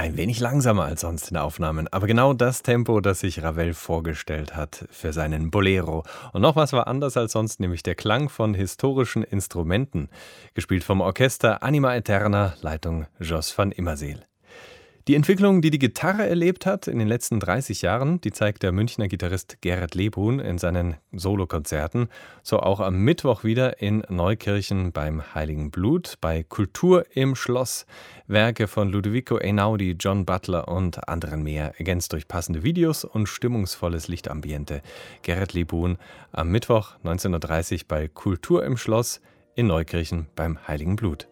Ein wenig langsamer als sonst in Aufnahmen, aber genau das Tempo, das sich Ravel vorgestellt hat für seinen Bolero. Und noch was war anders als sonst, nämlich der Klang von historischen Instrumenten, gespielt vom Orchester Anima Eterna, Leitung Jos van Immerseel. Die Entwicklung, die die Gitarre erlebt hat in den letzten 30 Jahren, die zeigt der Münchner Gitarrist Gerrit Lebun in seinen Solokonzerten, so auch am Mittwoch wieder in Neukirchen beim Heiligen Blut, bei Kultur im Schloss. Werke von Ludovico Einaudi, John Butler und anderen mehr, ergänzt durch passende Videos und stimmungsvolles Lichtambiente. Gerrit Lebun am Mittwoch 19:30 Uhr bei Kultur im Schloss in Neukirchen beim Heiligen Blut.